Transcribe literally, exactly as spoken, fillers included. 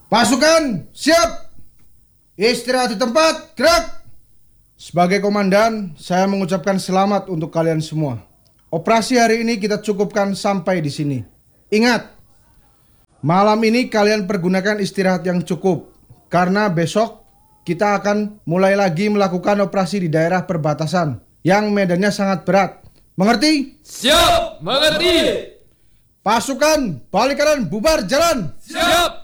Pasukan, siap! Istirahat di tempat, gerak! Sebagai komandan, saya mengucapkan selamat untuk kalian semua. Operasi hari ini kita cukupkan sampai di sini. Ingat, malam ini kalian pergunakan istirahat yang cukup, karena besok kita akan mulai lagi melakukan operasi di daerah perbatasan yang medannya sangat berat. Mengerti? Siap, mengerti. Pasukan, balik kanan, bubar, jalan! Siap.